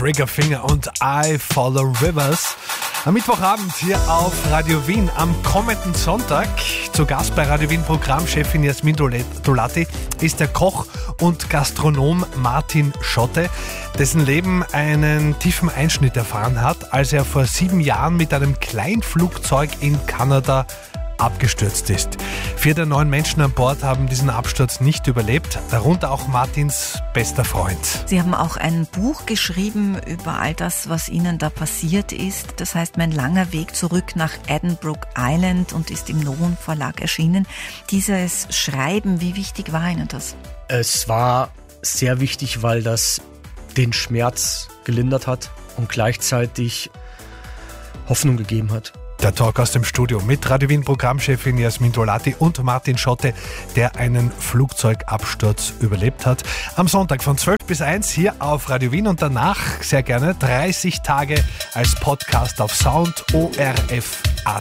Triggerfinger und I Follow Rivers. Am Mittwochabend hier auf Radio Wien am kommenden Sonntag. Zu Gast bei Radio Wien Programmchefin Jasmin Dolati ist der Koch und Gastronom Martin Schotte, dessen Leben einen tiefen Einschnitt erfahren hat, als er vor 7 Jahren mit einem Kleinflugzeug in Kanada abgestürzt ist. 4 der 9 Menschen an Bord haben diesen Absturz nicht überlebt, darunter auch Martins bester Freund. Sie haben auch ein Buch geschrieben über all das, was Ihnen da passiert ist. Das heißt, mein langer Weg zurück nach Addenbrooke Island und ist im Novum Verlag erschienen. Dieses Schreiben, wie wichtig war Ihnen das? Es war sehr wichtig, weil das den Schmerz gelindert hat und gleichzeitig Hoffnung gegeben hat. Der Talk aus dem Studio mit Radio Wien Programmchefin Jasmin Dolati und Martin Schotte, der einen Flugzeugabsturz überlebt hat. Am Sonntag von 12 bis 1 hier auf Radio Wien und danach sehr gerne 30 Tage als Podcast auf Sound ORF.at.